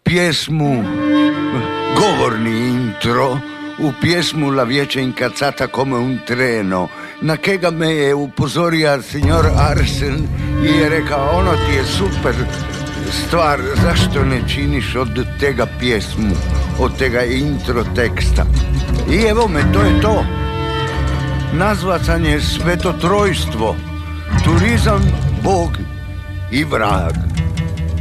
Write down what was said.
pjesmu, govorni intro, u pjesmu La viecia incazzata come un treno, na kega me je upozorio signor Arsen i je rekao, ono ti je super stvar, zašto ne činiš od tega pjesmu, od tega intro teksta. I evo me, to je to. Nazvacan je Svetotrojstvo, turizam, Bog i vrag.